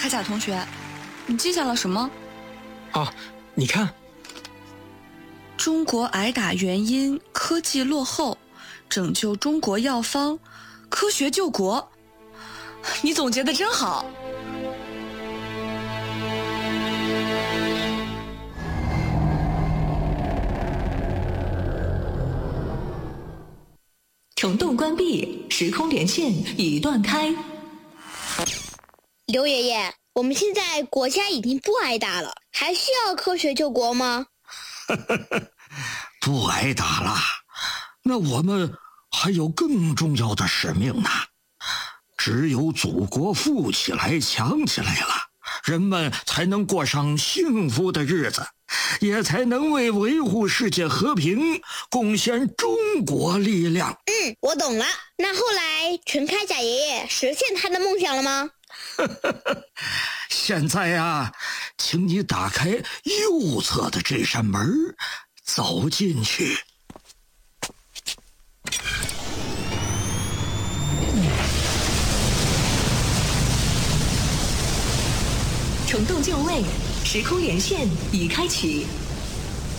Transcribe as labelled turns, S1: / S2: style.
S1: 铠甲同学，你记下了什么？
S2: 啊，你看，
S1: 中国挨打原因：科技落后，拯救中国药方，科学救国。你总结得真好。
S3: 虫洞关闭，时空连线已断开。
S4: 刘爷爷，我们现在国家已经不挨打了，还需要科学救国吗？
S5: 不挨打了，那我们还有更重要的使命呢。只有祖国富起来、强起来了，人们才能过上幸福的日子，也才能为维护世界和平贡献中国力量。
S4: 我懂了。那后来陈铠甲爷爷实现他的梦想了吗？
S5: 现在啊，请你打开右侧的这扇门，走进去。
S3: 虫洞就位，时空连线已开启。